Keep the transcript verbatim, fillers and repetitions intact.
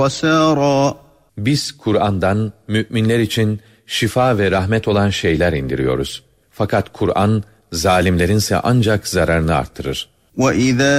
وَسَارًا. Biz Kur'an'dan müminler için şifa ve rahmet olan şeyler indiriyoruz. Fakat Kur'an zalimlerinse ancak zararını arttırır. وَإِذَا